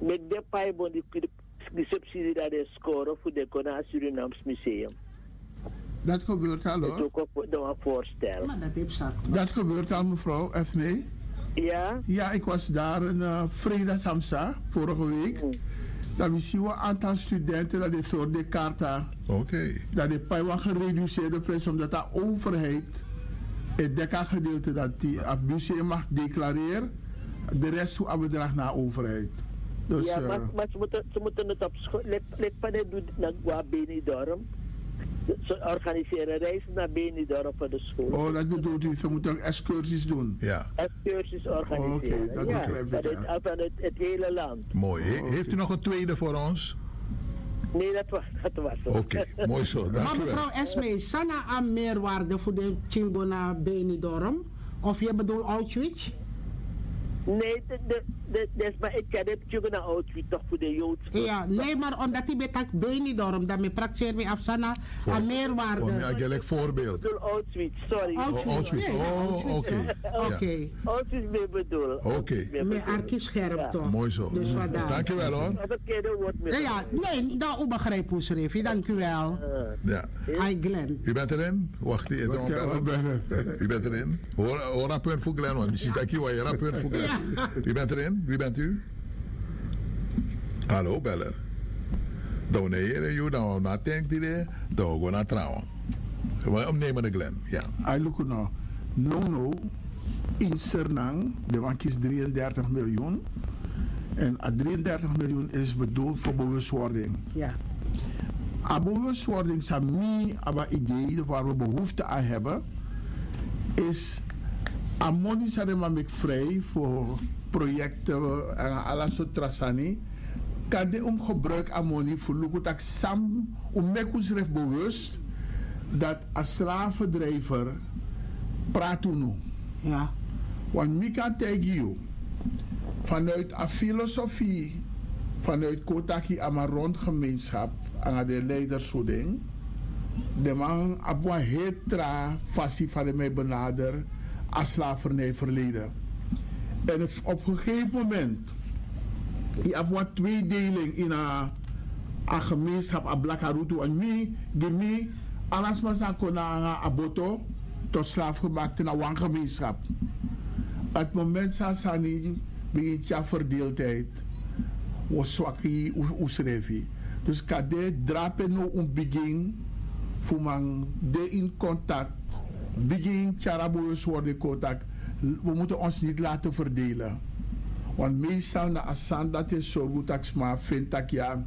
met de paibon die subsidie dat is scoren voor de Kona Surinaams Museum. Dat gebeurt al, Dat hoor. is ook een voorstel. Maar dat heeft zak. Dat gebeurt al, mevrouw Esme. Ja? Ja, ik was daar een vrijdag Samsa, vorige week. Dan zien we een aantal studenten dat is soort de karta. Oké. Dat de pijwa gereduceerde prijs, omdat de overheid het dekka-gedeelte dat die het museum mag declareren, de rest toe bedrag naar de overheid. Dus, Ja, maar ze moeten het op school. Let van het doen naar Benidorm. Ze organiseren reizen naar Benidorm voor de school. oh, dat bedoelt u, ze moeten excursies doen. Ja, Excursies organiseren. Oké, dat ja, begrijp ik, ja. van het hele land. mooi. Heeft u nog een tweede voor ons? Nee, dat was het. Oké, mooi zo. Dank Maar u wel. mevrouw Esme, sana aan meerwaarde voor de Chingona Benidorm? Of je bedoelt Auschwitz? Nee, maar ik ken het natuurlijk naar Auschwitz toch voor de Joods. Ja, nee, maar omdat die betak Benidorm, dan me praktiseer me afsana aan meerwaarde. Voor mij gelijk voorbeeld. Ik bedoel Auschwitz, sorry. Auschwitz. Nee, Oh, oké. Oké. Auschwitz meer bedoel. Oké. Met arkie scherp Ja. toch? Mooi zo. Dus vandaar. Dank je wel, hoor. Dat verkeerde woord meer. Ja, nee, nou begrijp hoe schreef je, dank u wel. Ja. Hi Glenn. U bent erin? Wacht, die Wat, ja, U bent erin? Hoor een punt voor Glenn, want je ziet hier waar je een punt voor Glenn. U bent erin? Wie bent u? Hallo, beller. Dan nee, je dan na tank die dan gewoon naar trouwen. Gewoon opnemen de Glenn, ja. I look no. No, in Sernang, de bank is 33 miljoen. En 33 miljoen is bedoeld voor bewustwording. Ja. A bewustwording, Sami, aba idee waar we behoefte aan hebben, is amoni sarema mek vrij voor projecten en alles soort trasani. Kan de gebruik amoni voor lukutak sam om mekusref bewust dat als slavendrijver praat nu. Ja. Want mi kan tegen jou vanuit een filosofie, vanuit Kotaki Amaron gemeenschap aan de leidersvoeding, de man op een hetra fasie van de mij benader als slavernij verleden. En op een gegeven moment, je hebt wat tweedeling in een gemeenschap, een blakarutu en mi, gemi, alles maar zijn konanga aboto tot slaaf gemaakt in een gemeenschap. Het moment dat Sani begint je verdeeldheid, was zwakkie usrevi. Dus kade drapen no begin voor man de in contact, begin charaboos worden contact. We moeten ons niet laten verdelen. Want meestal na asan dat is zo goed dat maar vind dat ja,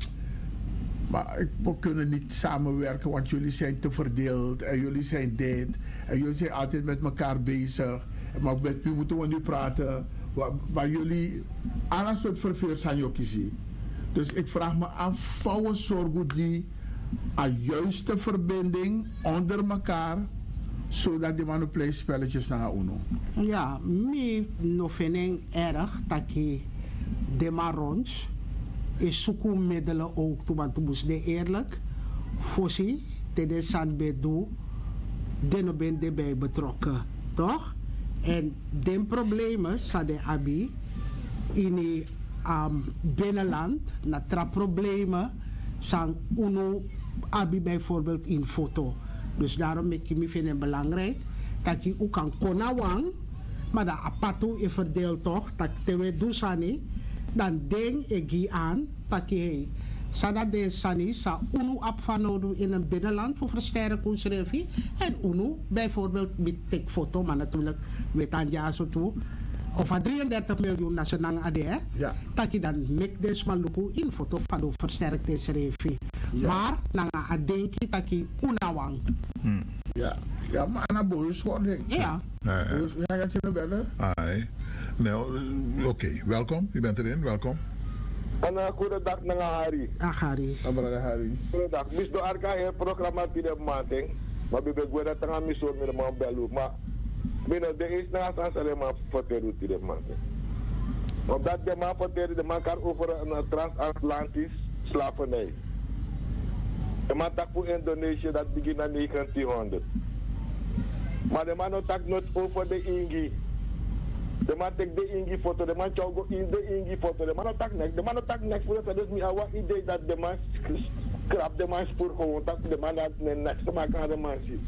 maar we kunnen niet samenwerken, want jullie zijn te verdeeld en jullie zijn dit en jullie zijn altijd met elkaar bezig. Maar met wie moeten we nu praten? Waar jullie alles soort verveeld zijn je kiezen. Dus ik vraag me af, vouwen zorgen die een juiste verbinding onder elkaar, zodat die man play spelletjes naar UNO. Ja, mi no vind erg dat je de marons is zoeken middelen ook toe, want moest de eerlijk voorzien, de san bedoel, de ben erbij betrokken, toch? En de problemen zijn de abi in het binnenland, na tra problemen zijn uno abi bijvoorbeeld in foto. Dus daarom vind ik het belangrijk dat je ook kan konawang, maar dat apatu is verdeeld toch, dat we doen sani, dan denk ik aan dat je sana de sani sa uno apfanodu in een binnenland voor versterken kunstrevi en uno bijvoorbeeld met tek foto, maar natuurlijk weet aan ja zo toe. Of 33 miljoen nationale AD, ja. Dat je dan met deze maluku in foto van de versterkte revi. Ja. Maar na denk je dat je unawang. Ja, ja, maar aan bewustwording. Ja. Ja, gaat je me bellen? Ai. Nou, oké. Welkom. U bent erin. Welkom. En goedendag naar Harry. Harry. Harry. Goedendag. Mis door elkaar het programma die de maanding. Maar we hebben dat gaan missen met de man bellen. Maar binnen de eerste naast alleen maar vertellen die de maanding. Omdat de man vertelt, de man kan over een transatlantisch slavernij. De man tak voor Indonesië dat begint in 1900. Maar de man tak nooit over de Ingi. De man tek de ingi foto, de man chogo in de ingi foto, de man attack next voor dat dus niet awa idee dat de man krap de man spoor gewoon dat de man dat next te maken aan de man ziet.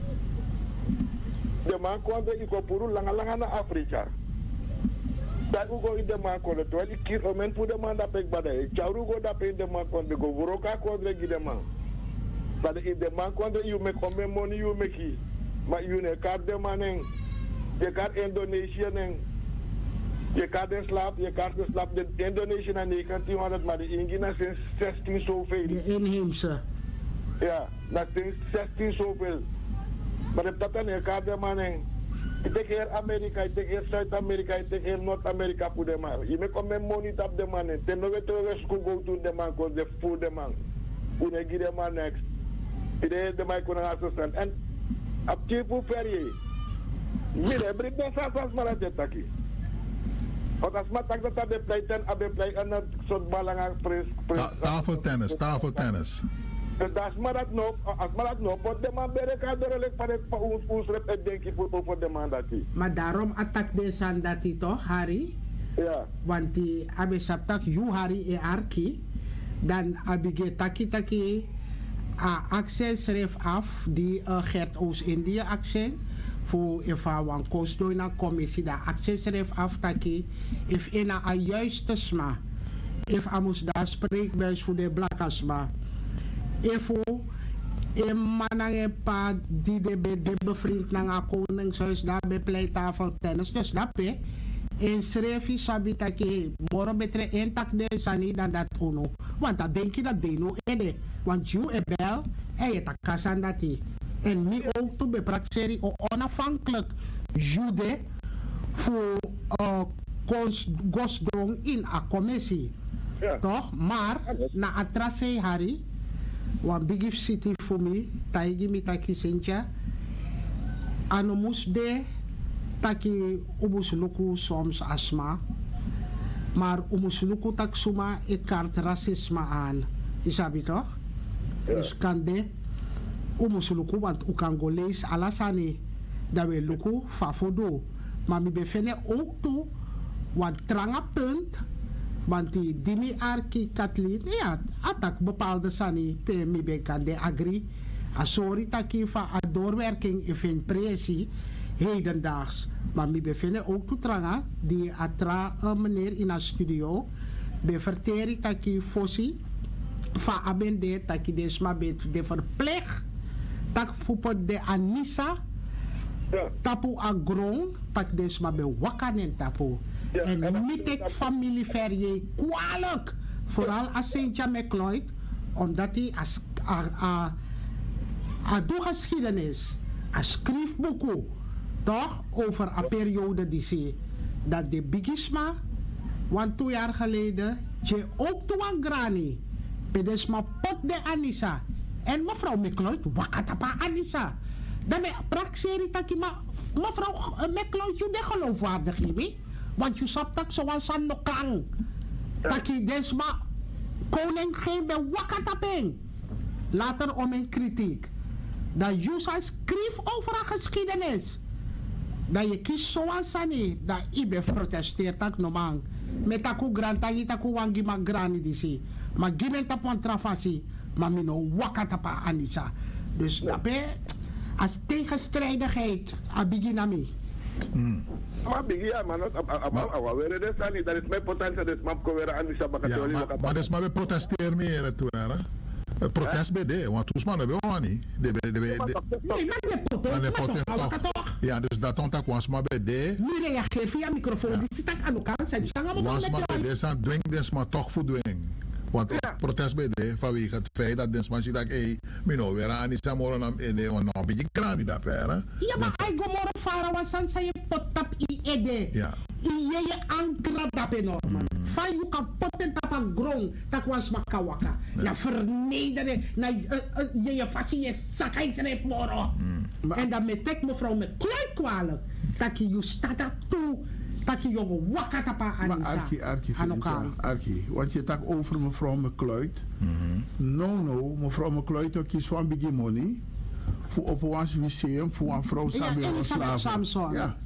De man kwam de ikopuru langa naar Afrika. Dat ugo in de man kon het wel ik kier omen voor de man dat ik badai. Chaurugo dat in de man kon de go vuroka kon de man. Dat in de man kon de you make omen money you make. Maar you ne kaart de man en je kaart Indonesië en je kaart de slaap, de Indonesië naar 1900, maar de Ingina zijn 16 zoveel. De inheemse. Ja, dat zijn 16 zoveel. Maar de dat en kaart de man en ik denk hier Amerika, ik denk hier Zuid-Amerika, ik denk hier Noord-Amerika voor de man. Je moet komen money op de man en ten nooit terug go to de man, cause de voor de man. Hoe ne de man next. Iedereen de man kunnen gaan staan en op Chipu Ferry. Mire, bring de sasas maar dat taki. Want als maar tak dat de pleiten, abe pleit en dat soort balanga pres. Tafeltennis. Als maar dat nog, want de man bereka dorelijk van ons rep en denk ik over de man dat hij. Maar daarom attack de san dat hij toch, Harry? Ja. Want die abe saptak you Harry e arki, dan abige taki accent schreef af die Gert Oost-Indië accent. Voor even een koosdoina commissie dat accent schreef af taki if in een juiste sma if amus daar spreekbuis voor de blakasma ifo in manang pa die de bevriend naar een koningshuis daar bij pleitafel tennis dus dat pe in schreef sabi taki moro betre intak de sani dan dat uno want dat denk je dat deno ede want you ebel en je takasan dat die en mi ook toe beprakseri o onafhankelijk jude voor gosdong in a commissie. Ja. Toch? Maar na atrase Harry, wan bigif city voor me, taigi mi taki sentja, anomus de taki ubusuluku soms asma, maar ubusuluku tak suma kaart racisme aan. Isabi toch? Ja. Dus kan de umusuluku want ukangolees alasani dat we luku fafodo maar mi befene ook toe want tranga punt want die dimi arki katlit ja atak bepaalde sani pe mi be kan de agri asori taki fa a doorwerking in presi hedendaags maar mi befene ook toe tranga die atra meneer in a studio be verteri taki fosi fa abende taki desma bet de verpleeg tak fupo de Anissa tapu agrong tak des maar be wakanen tapu en mitek familie Ferrier kwalijk vooral als Sintja McLeod omdat hij als doe geschiedenis als schriftboeken toch over een periode die ze dat de bigisma want 2 jaar geleden je ook toe aan grani pedesma pot de Anissa en mevrouw McLeod, wakatapa Anissa. Dan ben prakseri taki mevrouw McLeod, je de geloofwaardig hiermee. Want je sapt tak zoals aan de kang. Taki desma koning geen be wakatapeng. Later om een kritiek. Dat je schreef over een geschiedenis. Dat je kiest zoals aan dat ibe protesteert tak nomang. Met taku grantagi taku wangi ma grani disi. Maar given tapuan trafasi. Maar mino wakatapa Anissa. Dus dat ben als tegenstrijdigheid abiginami. Maar ja, maar dat is mijn potentie, dat is mijn cover Anissa bakatoli. Maar dat is maar we protesteren meer toe, hè? Protest bij de, want toen mannen we niet. Ja, dus dat ontak was maar bij de. Nu reageer via microfoon. Die zit aan de kant. Zijn was maar bij de, zijn drink des maar toch voeding. Want protest bij de vanwege het feit dat deze man dat mino weer aan is morgen aan de een beetje krani dat hè. Ja, maar hij go morgen varen was aan zijn potap i ede. Ja. Je ankra dat enorm. Van je kan poten tap aan grond dat was makawaka. Ja vernederen na je fasie je sakai zijn morgen. En dan met tek mevrouw met klein kwalijk dat je staat daar toe. Dat je jongen wakatapa Anissa. Maar Arki, want je tak over mevrouw McLeod. No, mevrouw McLeod ook je zo'n biggie money. Voor op ons museum, voor een vrouw samen slaven. Ja.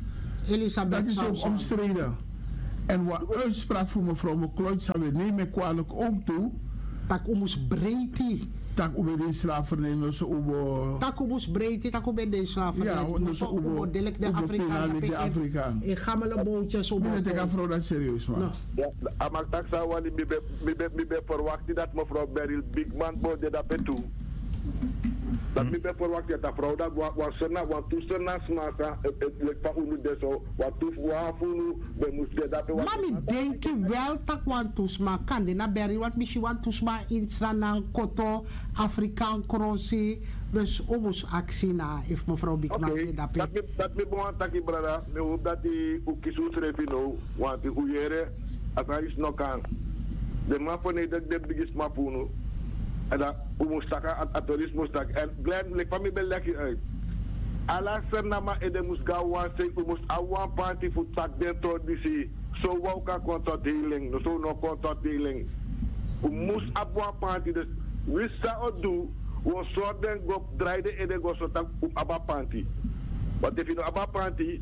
Elisabeth Dat is ook Samson. omstreden. En wat uitspraak voor mevrouw McCloyd zou we nemen kwalijk ook toe. Tak umus breiti. Tak ube de slavernij no so ubo. Tak umus breiti, tak ube de slavernij. Ja, no so ubo. Delek de Afrikaan. In gamele bootjes op. Ik denk vrouw dat serieus man. Ja, amak tak sa wali mibe verwachti dat mevrouw Beryl Bigman bode dat betu. Dat mibe verwachti dat vrouw dat wa sena wa tu sena smaka lek pa unu deso wa tu wa funu be musde dat wa. Mami denki wel tak want tusma kan de na beri wat mishi want tusma in stranan koto Afrikaan krosi dus omus actie na if mevrouw Bigman Okay, dat dat me bon taki brada, me hoop dat die ukisu srefino, want die uyere asa is no kan. De mafone de bigis mafunu. En dat umustaka atoris mustak en Glenn lek van me beleki uit. Ala sernama e de musga wan se umus awan party fu tak den to disi. So wauka contact healing, no so no contact healing. Umus abwan party dus wissa odu wo soort den go draaide en de go so tak aba party. Want if you know aba party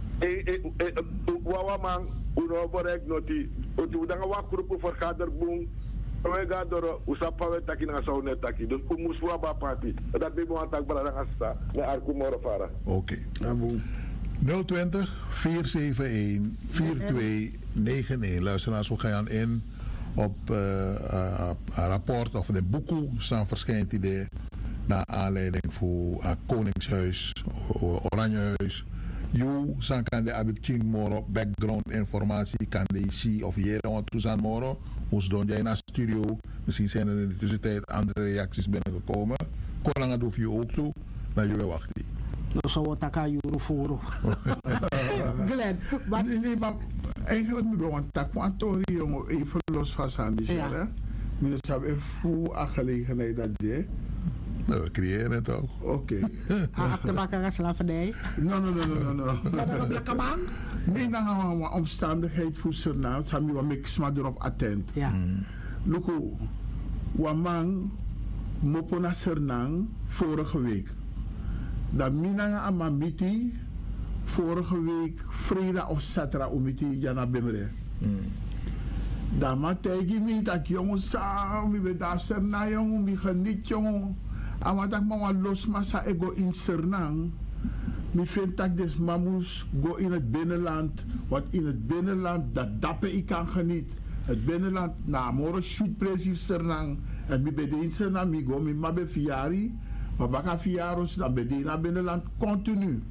wawa man uno borek noti otu danga wa grupo vergader boom. We gaan door usapawe taki na saune taki. Dus umuswa ba party. Dat be mo atak bala na asta na arkumoro fara. Oké. 020 471 4291. Luisteraars, we gaan in op een rapport of de boeken staan verschijnt die naar aanleiding voor Koningshuis, Oranjehuis. You san kan de abitching moro background informatie kan de zie of jere want toezaan moro. Ons doen jij naar studio. Misschien zijn er in de tussentijd andere reacties binnengekomen. Kon lang hoef je ook toe. Dan je wacht die. no so wataka yuru furu. Glenn, maar Nee, maar eigenlijk moet je een takwantori jongen even los van Sandy. Ja. Minus hebben voor een gelegenheid dat je. Nou, we creëren het ook. Oké. Haap te maken als slavernij. No. Maar dan op lekker man. Nee, dan gaan we een omstandigheid voor Suriname. Samen we mix maar erop attent. Ja. Luku, wamang mopo na Suriname vorige week. Dat minanga amamiti vorige week vrijdag of zaterdag omiti jana bemre. Dat mategi mi dat jongen samen, we daar Suriname jongen, we geniet jongen. Amatak ma los massa ego in Suriname. Mi vind dat des mamus go in het binnenland. Want in het binnenland, dat dappe ik kan geniet. Het binnenland, na moro shoot precies Suriname. En mi bedien Suriname, mi go, mi mabe fiari. Maar baka fiaros, dan bedien naar binnenland continu.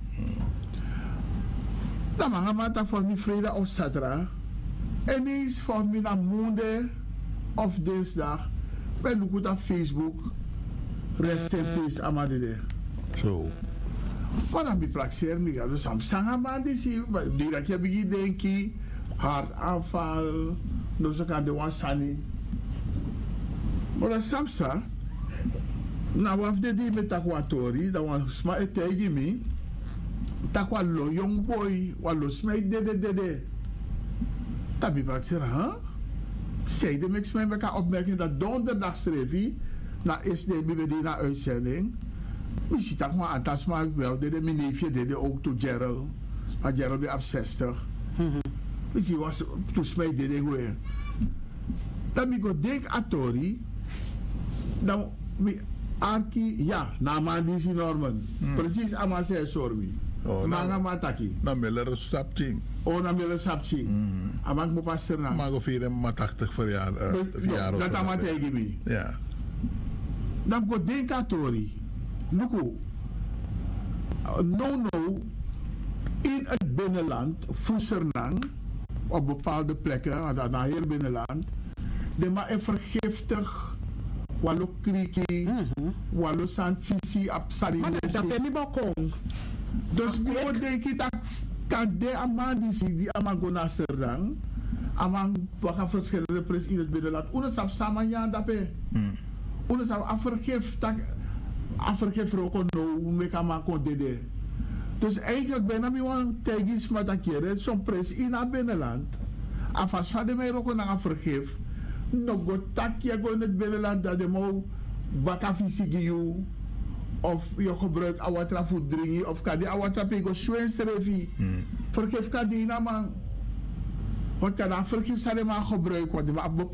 Dan mag amatak voor mi vrijdag of zaterdag. En eens voor mi na maandag of dinsdag. Bij look op Facebook. Rest in peace, amadede. Zo. Maar dan beplakseer me, dus Samsung man die zie, die dat je begint denken, hartaanval, dus zo kan de wansani. Maar dat Samsung, nou af de die met takwatori, dat was maar het tegen me, takwa lo young boy, wat los mij de. Dat beplakseer, huh? Zij de mix mij elkaar opmerking dat donderdag schreef hij, na is de BBD na uitzending. We zien dat gewoon aan het maar wel. Mijn neefje deed ook toe Gerald. Maar Gerald weer op 60. We zien was toen smijt deed ik weer. Dan ik go denk atori. Dan mi arki ja na man die zien normen. Precies ama zei sorry. Oh, Manga mataki. Dan Miller Sapching. Oh na mele sapsi. Amak mo pastor na. Maar we vieren maar 80 verjaardag. Dat ama tegen me. Ja. Dan go denk atori. Luku, no, in het binnenland, Suriname, op bepaalde plekken, naar heel binnenland, de maar een vergiftig, walo kriki, walo san visie, absari. Maar dat ben ik ook. Dus ik denk dat kan de aman die aman naar Suriname, aman waka verschillende pres in het binnenland, unesap samanya dape, unesap afvergift, afvergeef roko no meka man kon dede. Dus eigenlijk bijna mi wan tegis matakere zo'n pres in het binnenland. Afas van de mij roko na vergeef. No go takje go in het binnenland dat de mo baka visigiu of je gebruikt awatra voor drinken of kan die awatra pego schwenstrevi. Vergif kan die man. Want kan dan vergif zijn maar gebruikt worden. Maar